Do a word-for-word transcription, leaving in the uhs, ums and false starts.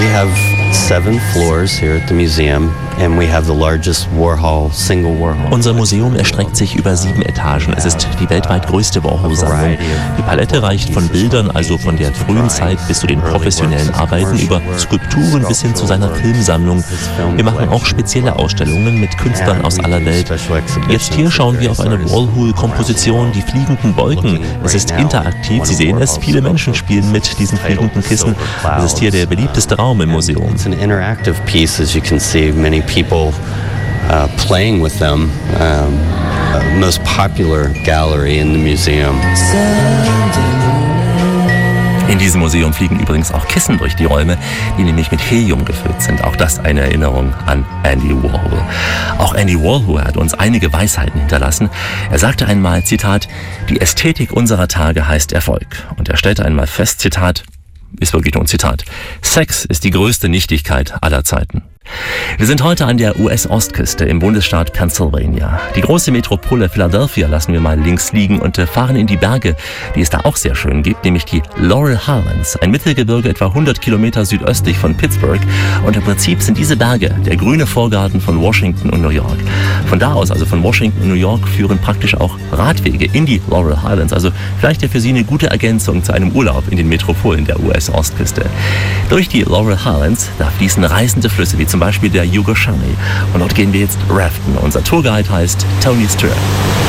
have seven floors here at the museum. And we have the largest Warhol, single Warhol. Unser Museum erstreckt sich über sieben Etagen. Es ist die weltweit größte Warhol-Sammlung. Die Palette reicht von Bildern, also von der frühen Zeit bis zu den professionellen Arbeiten, über Skulpturen bis hin zu seiner Filmsammlung. Wir machen auch spezielle Ausstellungen mit Künstlern aus aller Welt. Jetzt hier schauen wir auf eine Warhol-Komposition, die fliegenden Wolken. Es ist interaktiv, Sie sehen es, viele Menschen spielen mit diesen fliegenden Kissen. Es ist hier der beliebteste Raum im Museum. It's an interactive piece, as you can see, many people uh, playing with them. Um, uh, most popular gallery in the museum. In diesem Museum fliegen übrigens auch Kissen durch die Räume, die nämlich mit Helium gefüllt sind. Auch das eine Erinnerung an Andy Warhol. Auch Andy Warhol hat uns einige Weisheiten hinterlassen. Er sagte einmal, Zitat, die Ästhetik unserer Tage heißt Erfolg. Und er stellte einmal fest, Zitat, ist wirklich nur ein Zitat, Sex ist die größte Nichtigkeit aller Zeiten. Wir sind heute an der U S-Ostküste im Bundesstaat Pennsylvania. Die große Metropole Philadelphia lassen wir mal links liegen und fahren in die Berge, die es da auch sehr schön gibt, nämlich die Laurel Highlands, ein Mittelgebirge etwa hundert Kilometer südöstlich von Pittsburgh. Und im Prinzip sind diese Berge der grüne Vorgarten von Washington und New York. Von da aus, also von Washington und New York, führen praktisch auch Radwege in die Laurel Highlands. Also vielleicht ja für Sie eine gute Ergänzung zu einem Urlaub in den Metropolen der U S-Ostküste. Durch die Laurel Highlands, da fließen reißende Flüsse, wie zum Beispiel der Yugoshany. Und dort gehen wir jetzt raften. Unser Tourguide heißt Tony Stewart.